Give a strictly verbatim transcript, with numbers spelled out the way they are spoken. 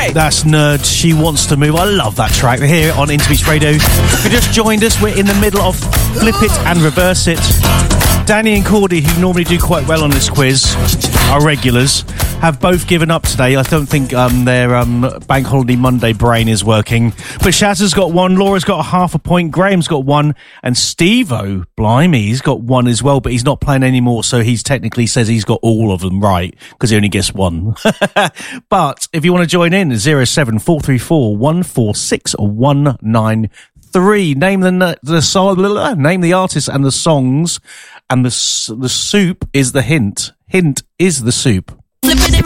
That's Nerd, She Wants to Move. I love that track. We're here on Interbeats Radio. If you just joined us, we're in the middle of Flip It and Reverse It. Danny and Cordy, who normally do quite well on this quiz, our regulars, have both given up today. I don't think um, their um, Bank Holiday Monday brain is working. But Shaz has got one, Laura's got a half a point, Graham's got one, and Steve-O, blimey, he's got one as well, but he's not playing anymore, so he's technically says he's got all of them right, because he only guessed one. But if you want to join in, zero seven four three four one four six one nine three. Name the the song, name the artists and the songs, and the the soup is the hint. Hint is the soup.